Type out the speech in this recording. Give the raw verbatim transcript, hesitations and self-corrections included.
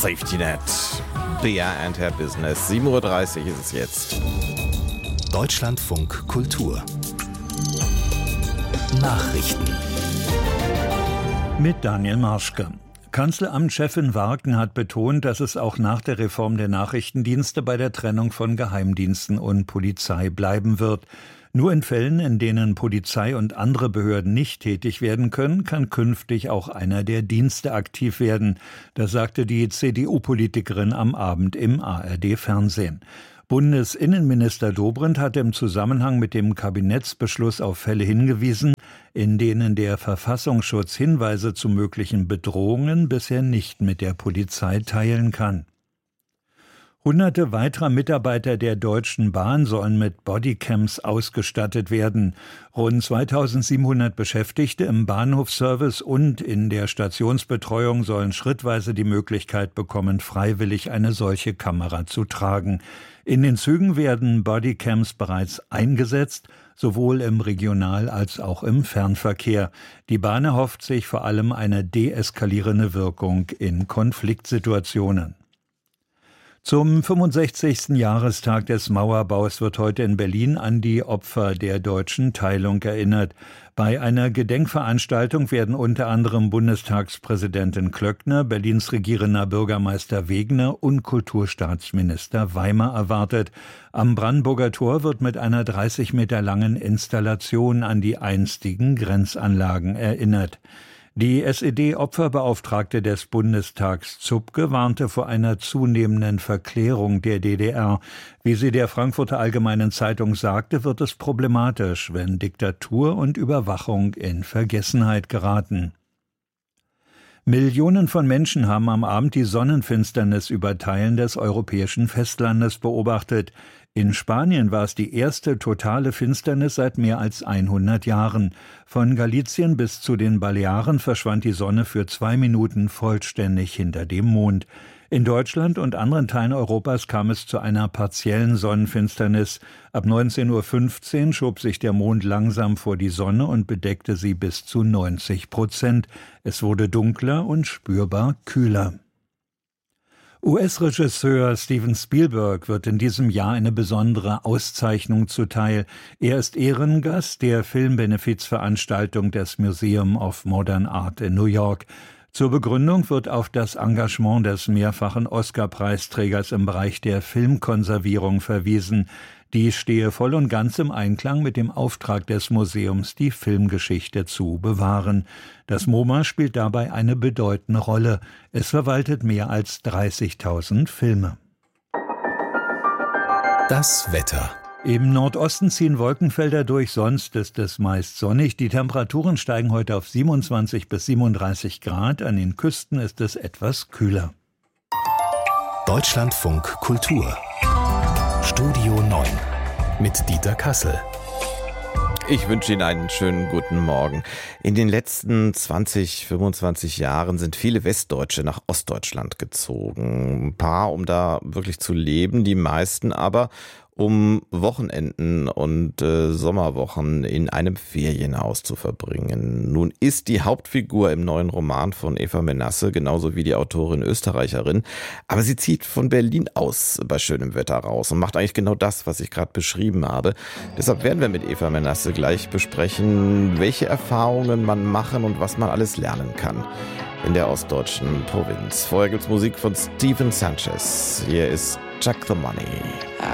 Safety Net. Bea and her Business. sieben Uhr dreißig ist es jetzt. Deutschlandfunk Kultur. Nachrichten. Mit Daniel Marschke. Kanzleramtschefin Warken hat betont, dass es auch nach der Reform der Nachrichtendienste bei der Trennung von Geheimdiensten und Polizei bleiben wird. Nur in Fällen, in denen Polizei und andere Behörden nicht tätig werden können, kann künftig auch einer der Dienste aktiv werden. Das sagte die C D U-Politikerin am Abend im A R D-Fernsehen. Bundesinnenminister Dobrindt hatte im Zusammenhang mit dem Kabinettsbeschluss auf Fälle hingewiesen, in denen der Verfassungsschutz Hinweise zu möglichen Bedrohungen bisher nicht mit der Polizei teilen kann. Hunderte weiterer Mitarbeiter der Deutschen Bahn sollen mit Bodycams ausgestattet werden. Rund zweitausendsiebenhundert Beschäftigte im Bahnhofsservice und in der Stationsbetreuung sollen schrittweise die Möglichkeit bekommen, freiwillig eine solche Kamera zu tragen. In den Zügen werden Bodycams bereits eingesetzt, sowohl im Regional- als auch im Fernverkehr. Die Bahn erhofft sich vor allem eine deeskalierende Wirkung in Konfliktsituationen. Zum fünfundsechzigsten Jahrestag des Mauerbaus wird heute in Berlin an die Opfer der deutschen Teilung erinnert. Bei einer Gedenkveranstaltung werden unter anderem Bundestagspräsidentin Klöckner, Berlins regierender Bürgermeister Wegner und Kulturstaatsminister Weimer erwartet. Am Brandenburger Tor wird mit einer dreißig Meter langen Installation an die einstigen Grenzanlagen erinnert. Die S E D-Opferbeauftragte des Bundestags Zupke warnte vor einer zunehmenden Verklärung der D D R. Wie sie der Frankfurter Allgemeinen Zeitung sagte, wird es problematisch, wenn Diktatur und Überwachung in Vergessenheit geraten. Millionen von Menschen haben am Abend die Sonnenfinsternis über Teilen des europäischen Festlandes beobachtet. In Spanien war es die erste totale Finsternis seit mehr als hundert Jahren. Von Galicien bis zu den Balearen verschwand die Sonne für zwei Minuten vollständig hinter dem Mond. In Deutschland und anderen Teilen Europas kam es zu einer partiellen Sonnenfinsternis. Ab neunzehn Uhr fünfzehn schob sich der Mond langsam vor die Sonne und bedeckte sie bis zu neunzig Prozent. Es wurde dunkler und spürbar kühler. U S-Regisseur Steven Spielberg wird in diesem Jahr eine besondere Auszeichnung zuteil. Er ist Ehrengast der Filmbenefizveranstaltung des Museum of Modern Art in New York. Zur Begründung wird auf das Engagement des mehrfachen Oscar-Preisträgers im Bereich der Filmkonservierung verwiesen. Dies stehe voll und ganz im Einklang mit dem Auftrag des Museums, die Filmgeschichte zu bewahren. Das MoMA spielt dabei eine bedeutende Rolle. Es verwaltet mehr als dreißigtausend Filme. Das Wetter. Im Nordosten ziehen Wolkenfelder durch, sonst ist es meist sonnig. Die Temperaturen steigen heute auf siebenundzwanzig bis siebenunddreißig Grad. An den Küsten ist es etwas kühler. Deutschlandfunk Kultur. Studio neun mit Dieter Kassel. Ich wünsche Ihnen einen schönen guten Morgen. In den letzten zwanzig, fünfundzwanzig Jahren sind viele Westdeutsche nach Ostdeutschland gezogen. Ein paar, um da wirklich zu leben, die meisten aber um Wochenenden und äh, Sommerwochen in einem Ferienhaus zu verbringen. Nun ist die Hauptfigur im neuen Roman von Eva Menasse, genauso wie die Autorin Österreicherin, aber sie zieht von Berlin aus bei schönem Wetter raus und macht eigentlich genau das, was ich gerade beschrieben habe. Deshalb werden wir mit Eva Menasse gleich besprechen, welche Erfahrungen man machen und was man alles lernen kann in der ostdeutschen Provinz. Vorher gibt's Musik von Stephen Sanchez. Hier ist Check the Money.